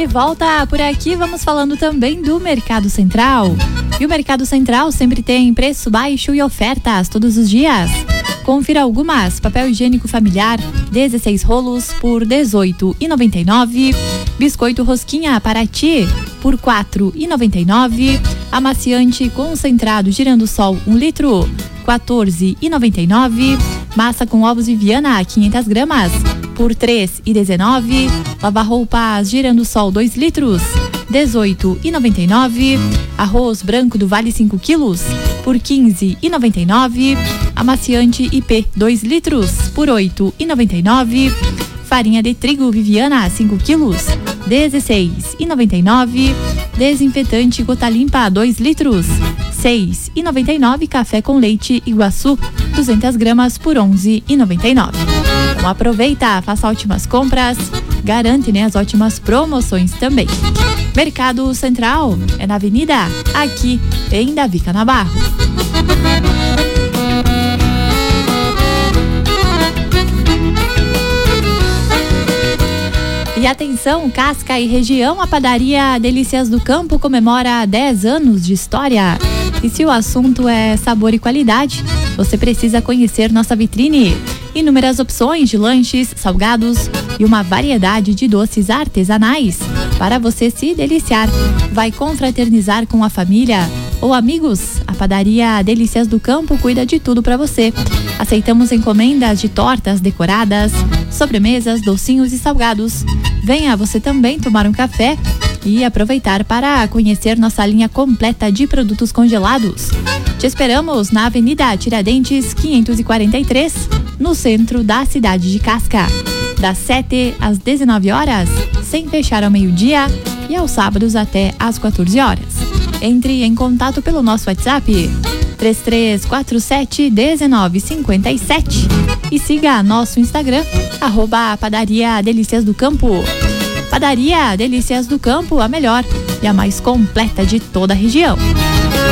De volta por aqui, vamos falando também do Mercado Central. E o Mercado Central sempre tem preço baixo e ofertas todos os dias. Confira algumas: papel higiênico familiar, 16 rolos por R$18,99. Biscoito rosquinha Paraty por R$4,99. Amaciante concentrado Girandosol 1 litro, R$14,99. Massa com ovos Viviana 500 gramas por R$3,19. Lava-roupas Girandosol 2 litros, R$18,99. Arroz branco do Vale 5 quilos por R$15,99. Amaciante IP 2 litros por R$8,99. Farinha de trigo Viviana 5 quilos, R$16,99. Desinfetante Gota Limpa 2 litros, R$6,99. Café com leite Iguaçu 200 gramas por R$11,99. Então aproveita, faça ótimas compras, garante, as ótimas promoções também. Mercado Central é na Avenida, aqui em Davi Canabarro. E atenção, Casca e região, a padaria Delícias do Campo comemora 10 anos de história. E se o assunto é sabor e qualidade, você precisa conhecer nossa vitrine. Inúmeras opções de lanches, salgados e uma variedade de doces artesanais para você se deliciar. Vai confraternizar com a família ou amigos? A padaria Delícias do Campo cuida de tudo para você. Aceitamos encomendas de tortas decoradas, sobremesas, docinhos e salgados. Venha você também tomar um café e aproveitar para conhecer nossa linha completa de produtos congelados. Te esperamos na Avenida Tiradentes 543, no centro da cidade de Casca, das 7 às 19 horas, sem fechar ao meio-dia, e aos sábados até às 14 horas. Entre em contato pelo nosso WhatsApp 3347-1957 e siga nosso Instagram, @Padaria Delícias do Campo. Padaria Delícias do Campo, a melhor e a mais completa de toda a região.